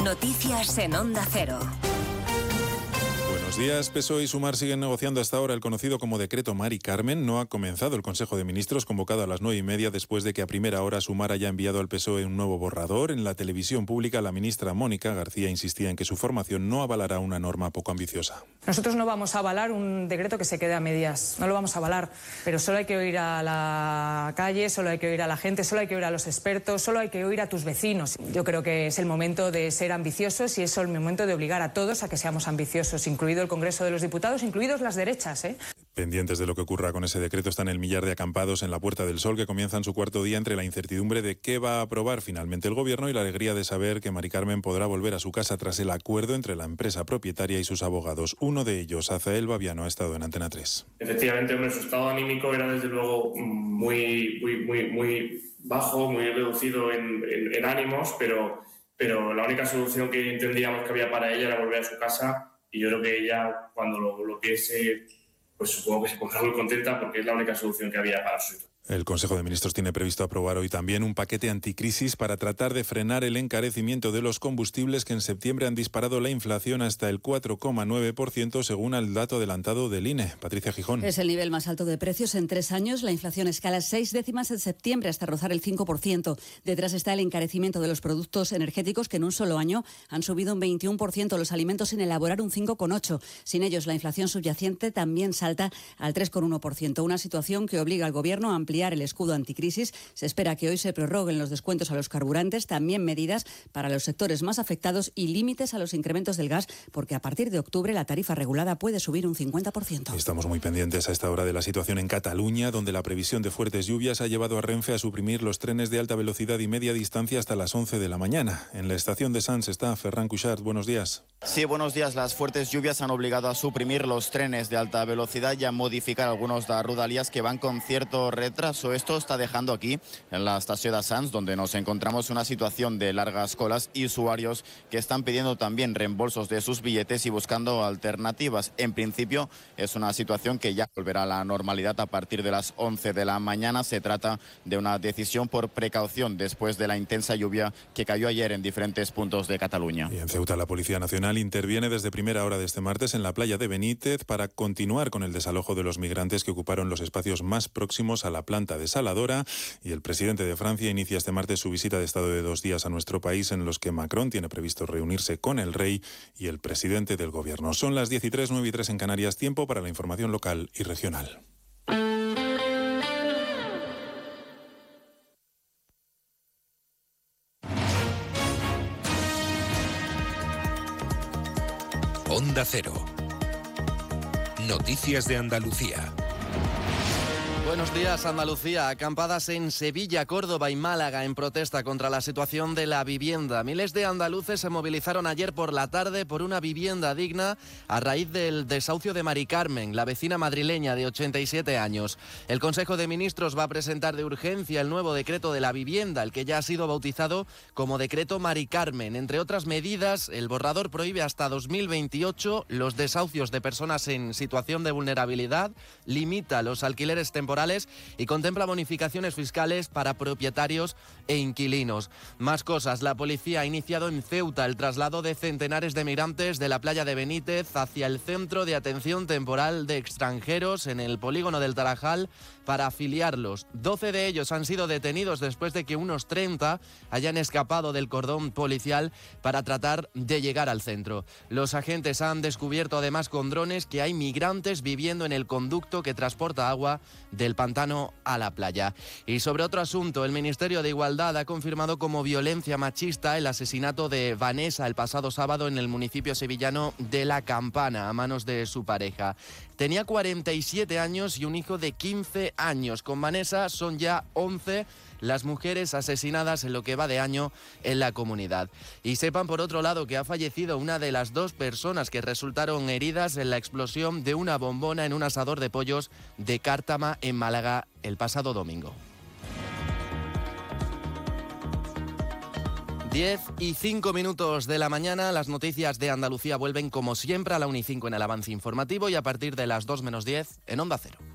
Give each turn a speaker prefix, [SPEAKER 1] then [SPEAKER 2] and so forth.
[SPEAKER 1] Noticias en Onda Cero.
[SPEAKER 2] Buenos días. PSOE y Sumar siguen negociando hasta ahora el conocido como decreto Mari Carmen. No ha comenzado el Consejo de Ministros, convocado a las 9:30, después de que a primera hora Sumar haya enviado al PSOE un nuevo borrador. En la televisión pública, la ministra Mónica García insistía en que su formación no avalará una norma poco ambiciosa.
[SPEAKER 3] Nosotros no vamos a avalar un decreto que se quede a medias, no lo vamos a avalar, pero solo hay que oír a la calle, solo hay que oír a la gente, solo hay que oír a los expertos, solo hay que oír a tus vecinos. Yo creo que es el momento de ser ambiciosos y es el momento de obligar a todos a que seamos ambiciosos, incluido el Congreso de los Diputados, incluidos las derechas,
[SPEAKER 2] Pendientes de lo que ocurra con ese decreto están el millar de acampados en la Puerta del Sol, que comienzan su cuarto día entre la incertidumbre de qué va a aprobar finalmente el Gobierno y la alegría de saber que Mari Carmen podrá volver a su casa tras el acuerdo entre la empresa propietaria y sus abogados. Uno de ellos, Azael Baviano, ha estado en Antena 3.
[SPEAKER 4] Efectivamente, hombre, su estado anímico era desde luego muy bajo, muy reducido en ánimos, pero la única solución que entendíamos que había para ella era volver a su casa, y yo creo que ella, cuando lo piense, pues supongo que se pondrá muy contenta, porque es la única solución que había para su situación.
[SPEAKER 2] El Consejo de Ministros tiene previsto aprobar hoy también un paquete anticrisis para tratar de frenar el encarecimiento de los combustibles, que en septiembre han disparado la inflación hasta el 4,9%, según el dato adelantado del INE. Patricia Gijón.
[SPEAKER 5] Es el nivel más alto de precios en 3 años. La inflación escala 6 décimas en septiembre hasta rozar el 5%. Detrás está el encarecimiento de los productos energéticos, que en un solo año han subido un 21%, los alimentos sin elaborar un 5,8%. Sin ellos, la inflación subyacente también salta al 3,1%. Una situación que obliga al Gobierno a ampliar el escudo anticrisis. Se espera que hoy se prorroguen los descuentos a los carburantes, también medidas para los sectores más afectados y límites a los incrementos del gas, porque a partir de octubre la tarifa regulada puede subir un 50%.
[SPEAKER 2] Estamos muy pendientes a esta hora de la situación en Cataluña, donde la previsión de fuertes lluvias ha llevado a Renfe a suprimir los trenes de alta velocidad y media distancia hasta las 11 de la mañana. En la estación de Sants está Ferran Cuixart. Buenos días.
[SPEAKER 6] Sí, buenos días. Las fuertes lluvias han obligado a suprimir los trenes de alta velocidad y a modificar algunos de Rodalies que van con cierto retraso. Esto está dejando aquí, en la estación de Sants, donde nos encontramos, una situación de largas colas y usuarios que están pidiendo también reembolsos de sus billetes y buscando alternativas. En principio, es una situación que ya volverá a la normalidad a partir de las 11 de la mañana. Se trata de una decisión por precaución después de la intensa lluvia que cayó ayer en diferentes puntos de Cataluña.
[SPEAKER 2] Y en Ceuta, la Policía Nacional interviene desde primera hora de este martes en la playa de Benítez para continuar con el desalojo de los migrantes que ocuparon los espacios más próximos a la planta desaladora, y el presidente de Francia inicia este martes su visita de estado de 2 días a nuestro país, en los que Macron tiene previsto reunirse con el rey y el presidente del gobierno. Son las 10:03, 9:03 en Canarias. Tiempo para la información local y regional.
[SPEAKER 7] Onda Cero. Noticias de Andalucía.
[SPEAKER 8] Buenos días, Andalucía. Acampadas en Sevilla, Córdoba y Málaga en protesta contra la situación de la vivienda. Miles de andaluces se movilizaron ayer por la tarde por una vivienda digna a raíz del desahucio de Mari Carmen, la vecina madrileña de 87 años. El Consejo de Ministros va a presentar de urgencia el nuevo decreto de la vivienda, el que ya ha sido bautizado como decreto Mari Carmen. Entre otras medidas, el borrador prohíbe hasta 2028 los desahucios de personas en situación de vulnerabilidad, limita los alquileres temporales y contempla bonificaciones fiscales para propietarios e inquilinos. Más cosas. La policía ha iniciado en Ceuta el traslado de centenares de migrantes de la playa de Benítez hacia el Centro de Atención Temporal de Extranjeros en el polígono del Tarajal para afiliarlos. 12 de ellos han sido detenidos después de que unos 30 hayan escapado del cordón policial para tratar de llegar al centro. Los agentes han descubierto además con drones que hay migrantes viviendo en el conducto que transporta agua del pantano a la playa. Y sobre otro asunto, el Ministerio de Igualdad ha confirmado como violencia machista el asesinato de Vanessa el pasado sábado en el municipio sevillano de La Campana a manos de su pareja. Tenía 47 años y un hijo de 15 años. Con Vanessa son ya 11 las mujeres asesinadas en lo que va de año en la comunidad. Y sepan, por otro lado, que ha fallecido una de las 2 personas que resultaron heridas en la explosión de una bombona en un asador de pollos de Cártama, en Málaga, el pasado domingo. 10:05 de la mañana, las noticias de Andalucía vuelven como siempre a la 1:05 en el avance informativo y a partir de las 2 menos 10 en Onda Cero.